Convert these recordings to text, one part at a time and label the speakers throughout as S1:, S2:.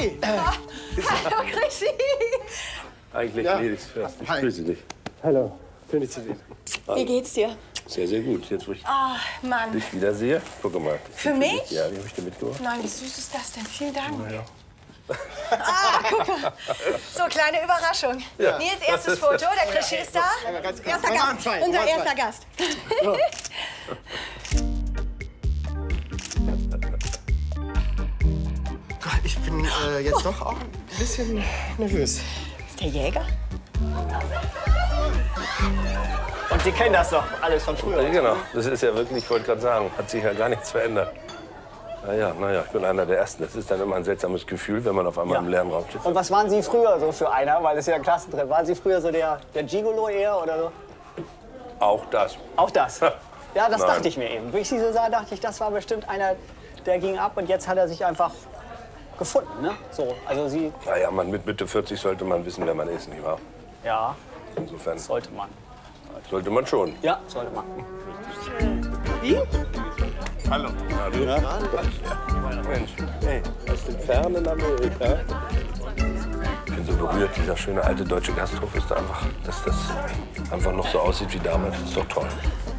S1: Chrissy!
S2: Hallo, Chrissy!
S3: Eigentlich Felix Fürst. Ich grüße dich.
S1: Hallo, schön dich zu sehen.
S2: Wie geht's dir?
S3: Sehr, sehr gut. Jetzt, wo ich
S2: Mann.
S3: dich wiedersehe, guck mal.
S2: Für mich?
S3: Ja, die habe ich dir mitgebracht.
S2: Nein, wie süß ist das denn? Vielen Dank.
S3: Ja.
S2: Guck mal. So, kleine Überraschung.
S3: Ja.
S2: Nils, erstes Foto. Der Krischi ist da. Erster Gast. Unser erster Gast.
S1: Gott, ich bin jetzt doch auch ein bisschen nervös.
S2: Ist der Jäger?
S4: Und Sie kennen das doch alles von früher.
S3: Ja, genau. Das ist ja wirklich, ich wollte gerade sagen, hat sich ja gar nichts verändert. Naja, ich bin einer der Ersten. Das ist dann immer ein seltsames Gefühl, wenn man auf einmal im leeren Raum steht.
S4: Und was waren Sie früher so für einer? Weil das ist ja ein Klassentreff. Waren Sie früher so der Gigolo eher oder so?
S3: Auch das.
S4: Auch das? Ja, das
S3: Nein.
S4: dachte ich mir eben. Wie ich Sie so sah, dachte ich, das war bestimmt einer, der ging ab. Und jetzt hat er sich einfach gefunden, ne? So, also Sie...
S3: Naja, mit Mitte 40 sollte man wissen, wer man ist, nicht wahr?
S4: Ja,
S3: Insofern
S4: sollte man.
S3: sollte man schon.
S4: Ja, sollte man.
S3: Hallo. Na, du? Ja. Mensch, hey, aus dem fernen Amerika. Ich bin so berührt, dieser schöne alte deutsche Gasthof ist da einfach, dass das einfach noch so aussieht wie damals. Das ist doch toll.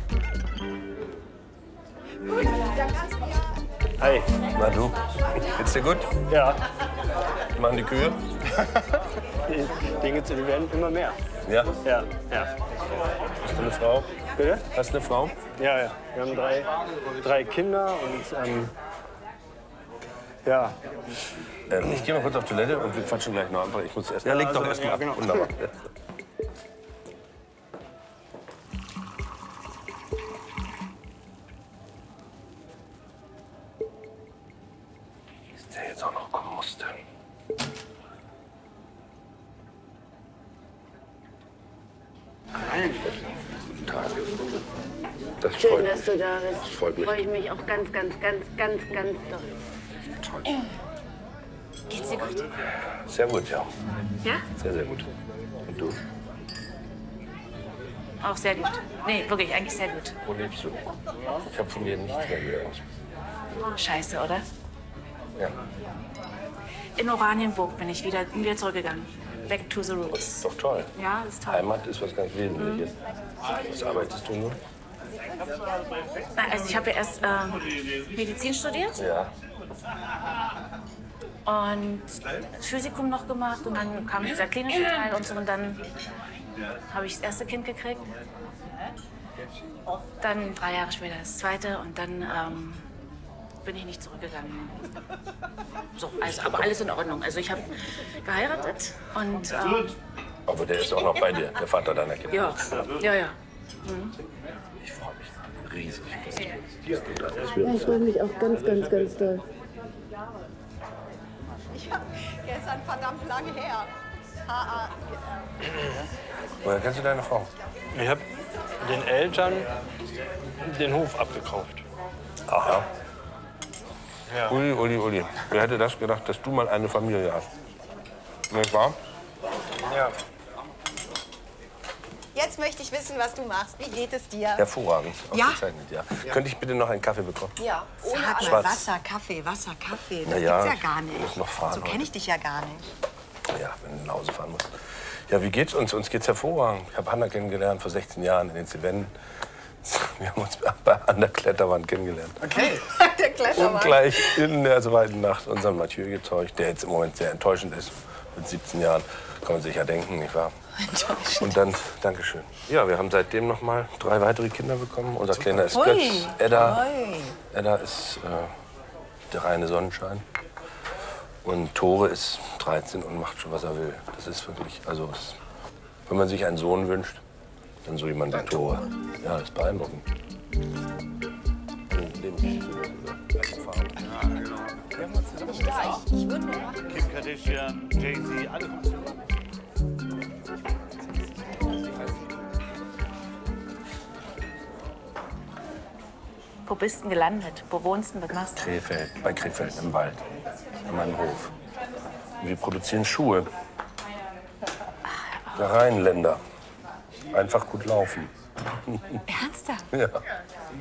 S4: Hi.
S3: Na du, geht's dir gut?
S4: Ja,
S3: Machen die Kühe?
S4: die Dinge, die werden immer mehr.
S3: Ja.
S4: Ja.
S3: Hast du eine Frau?
S4: Bitte?
S3: Hast du eine Frau?
S4: Ja. Wir haben drei Kinder und ja.
S3: Ich gehe mal kurz auf Toilette und wir quatschen gleich noch einfach. Ich muss erst. Ja, leg doch erst mal ab.
S4: genau.
S3: Wunderbar. Ist der jetzt auch noch kommen musste? Guten Tag. Das
S5: Schön,
S3: freut
S5: dass
S3: mich.
S5: du da bist.
S3: Das freut mich.
S5: Freue ich mich auch ganz doll.
S3: Toll.
S2: Geht's dir gut?
S3: Sehr gut, ja.
S5: Ja?
S3: Sehr, sehr gut. Und du?
S6: Auch sehr gut. Nee, wirklich, eigentlich sehr gut.
S3: Wo lebst du? Ich habe von dir nichts mehr gehört.
S6: Scheiße, oder?
S3: Ja.
S6: In Oranienburg bin ich wieder zurückgegangen. Back to the roots.
S3: Ist doch toll.
S6: Ja, das ist toll.
S3: Heimat ist was ganz Wesentliches. Was arbeitest du nun?
S6: Also ich habe ja erst Medizin studiert
S3: Ja.
S6: und Physikum noch gemacht und dann kam dieser klinische Teil und so und dann habe ich das erste Kind gekriegt. Dann 3 Jahre später das zweite und dann bin ich nicht zurückgegangen. So, also, aber alles in Ordnung. Also ich habe geheiratet und
S3: Aber der ist auch noch bei dir, der Vater deiner Kinder.
S6: ja.
S3: Ich freue mich riesig.
S5: Ich freue mich auch ganz doll.
S2: Ja, gestern verdammt lange her.
S3: Woher kennst du deine Frau?
S1: Ich habe den Eltern den Hof abgekauft.
S3: Aha.
S1: Ja.
S3: Uli. Wer hätte das gedacht, dass du mal eine Familie hast? Nicht wahr?
S1: Ja.
S2: Jetzt möchte ich wissen, was du machst. Wie geht es dir?
S3: Hervorragend.
S2: Ja?
S3: Ausgezeichnet, ja. Könnte ich bitte noch einen Kaffee bekommen?
S2: Ja, ohne
S3: Schwarz.
S2: Schwarz. Wasser, Kaffee. Das
S3: Na ja,
S2: gibt's ja gar
S3: ich
S2: nicht.
S3: muss noch fahren
S2: So kenne ich dich ja gar nicht.
S3: Ja, wenn du nach Hause fahren musst. Ja, wie geht's uns? Uns geht's hervorragend. Ich habe Hanna kennengelernt vor 16 Jahren in den Cevennen. Wir haben uns an der Kletterwand kennengelernt.
S1: Okay.
S2: Der Klettermann.
S3: Und gleich in der zweiten Nacht unseren Mathieu gezeugt, der jetzt im Moment sehr enttäuschend ist. Mit 17 Jahren, kann man sich ja denken, nicht wahr?
S2: Enttäuschend.
S3: Und dann, Dankeschön. Ja, wir haben seitdem noch mal 3 weitere Kinder bekommen. Unser Kleiner ist
S2: Hui.
S3: Götz. Edda.
S2: Ui.
S3: Edda ist der reine Sonnenschein. Und Tore ist 13 und macht schon, was er will. Das ist wirklich, also, wenn man sich einen Sohn wünscht, dann so jemand wie Tore. Ja, das ist beeindruckend.
S7: Kim Kardashian, Jay-Z, alle.
S6: Wo bist du denn gelandet? Wo wohnst du? Was machst du?
S3: Krefeld, bei Krefeld im Wald, in meinem Hof. Wir produzieren Schuhe. Der Rheinländer. Einfach gut laufen.
S6: Ernsthaft?
S3: Ja.